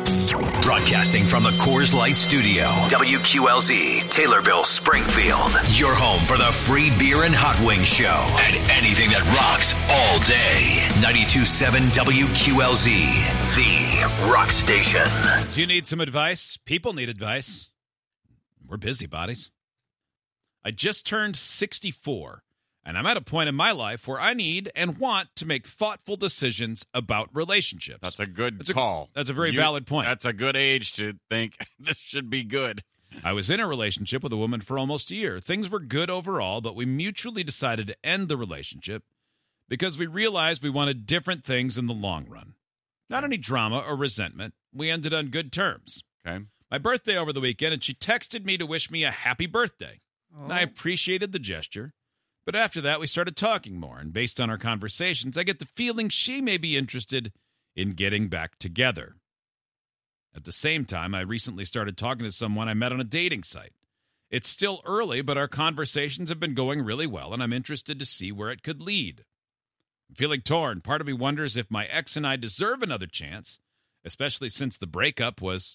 Broadcasting from the Coors Light Studio, WQLZ, Taylorville, Springfield. Your home for the free beer and hot wing show and anything that rocks all day. 92.7 WQLZ, the rock station. Do you need some advice? People need advice. We're busybodies. I just turned 64, and I'm at a point in my life where I need and want to make thoughtful decisions about relationships. That's a good call. That's a very valid point. That's a good age to think this should be good. I was in a relationship with a woman for almost a year. Things were good overall, but we mutually decided to end the relationship because we realized we wanted different things in the long run. Not any drama or resentment. We ended on good terms. Okay. My birthday over the weekend, and she texted me to wish me a happy birthday. And I appreciated the gesture. But after that, we started talking more, and based on our conversations, I get the feeling she may be interested in getting back together. At the same time, I recently started talking to someone I met on a dating site. It's still early, but our conversations have been going really well, and I'm interested to see where it could lead. I'm feeling torn. Part of me wonders if my ex and I deserve another chance, especially since the breakup was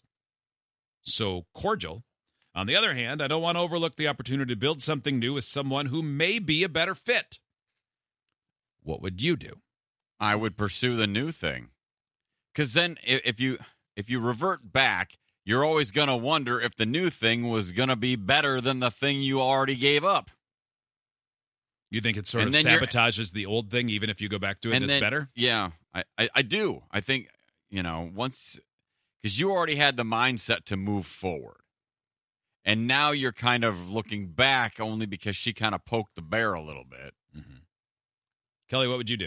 so cordial. On the other hand, I don't want to overlook the opportunity to build something new with someone who may be a better fit. What would you do? I would pursue the new thing. Because then if you revert back, you're always going to wonder if the new thing was going to be better than the thing you already gave up. You think it sort of sabotages the old thing even if you go back to it and it's better? Yeah, I do. I think, once, because you already had the mindset to move forward. And now you're kind of looking back only because she kind of poked the bear a little bit. Mm-hmm. Kelly, what would you do?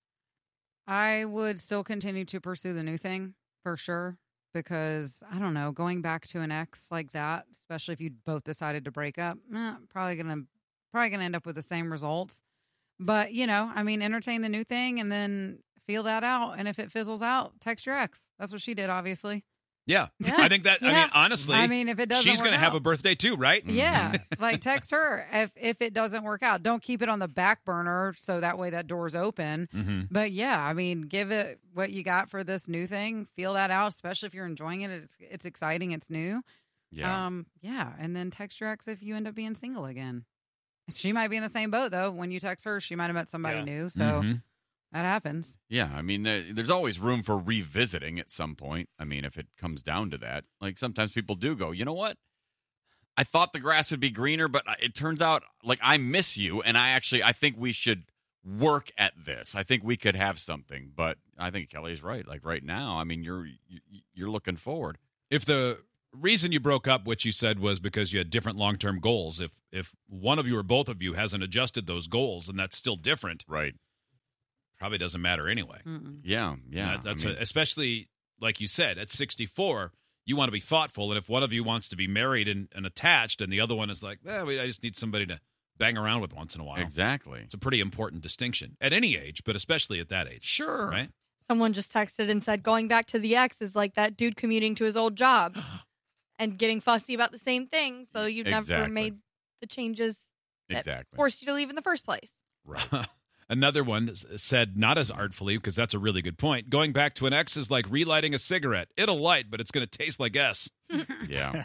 I would still continue to pursue the new thing for sure. Because, I don't know, going back to an ex like that, especially if you both decided to break up, probably gonna end up with the same results. But, entertain the new thing and then feel that out. And if it fizzles out, text your ex. That's what she did, obviously. Yeah. I think that, honestly, if it doesn't she's going to have a birthday too, right? Yeah. Text her if it doesn't work out. Don't keep it on the back burner so that way that door's open. Mm-hmm. But give it what you got for this new thing. Feel that out, especially if you're enjoying it. It's exciting. It's new. Yeah. And then text your ex if you end up being single again. She might be in the same boat, though. When you text her, she might have met somebody new. So that happens. Yeah. There's always room for revisiting at some point. If it comes down to that. Like, sometimes people do go, you know what? I thought the grass would be greener, but it turns out, I miss you, and I think we should work at this. I think we could have something. But I think Kelly's right. Like, right now, you're looking forward. If the reason you broke up, what you said, was because you had different long-term goals, if one of you or both of you hasn't adjusted those goals and that's still different, right, probably doesn't matter anyway. Mm-mm. Yeah. That's especially, like you said, at 64, you want to be thoughtful, and if one of you wants to be married and attached and the other one is like, I just need somebody to bang around with once in a while. Exactly. It's a pretty important distinction at any age, but especially at that age. Sure. Right? Someone just texted and said going back to the ex is like that dude commuting to his old job and getting fussy about the same thing, so you never made the changes that forced you to leave in the first place. Right. Another one said, not as artfully, because that's a really good point, going back to an ex is like relighting a cigarette. It'll light, but it's going to taste like S. Yeah.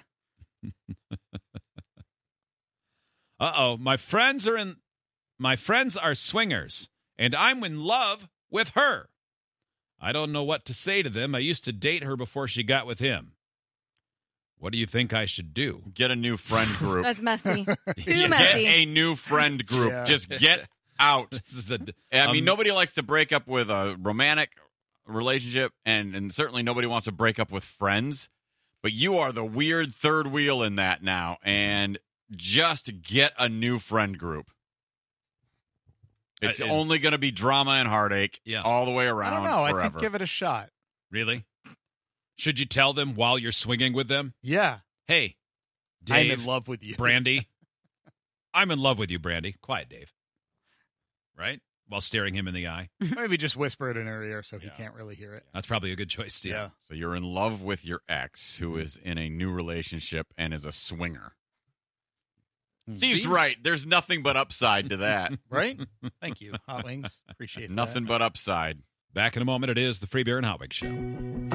Uh-oh. My friends are swingers, and I'm in love with her. I don't know what to say to them. I used to date her before she got with him. What do you think I should do? Get a new friend group. That's messy. Too Get messy. a new friend group. Yeah. Just get out. Nobody likes to break up with a romantic relationship, and certainly nobody wants to break up with friends. But you are the weird third wheel in that now, and just get a new friend group. It's only going to be drama and heartache all the way around. I don't know. Forever. I think give it a shot. Really? Should you tell them while you're swinging with them? Yeah. Hey, Dave, I'm in love with you. Brandy. I'm in love with you, Brandy. Quiet, Dave. Right? While staring him in the eye. Maybe just whisper it in her ear so he can't really hear it. That's probably a good choice, Steve. Yeah. So you're in love with your ex who is in a new relationship and is a swinger. Steve's right. There's nothing but upside to that. Right? Thank you, Hot Wings. Appreciate that. Nothing but upside. Back in a moment, it is the Free Beer and Hot Wings Show.